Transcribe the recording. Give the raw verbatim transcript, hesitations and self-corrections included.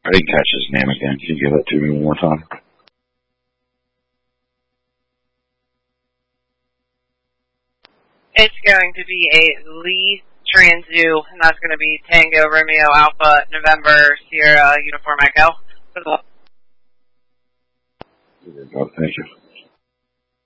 I didn't catch his name again. Can you give it to me one more time? It's going to be a Lee Transu, and that's going to be Tango Romeo Alpha November Sierra Uniform Echo. Thank you.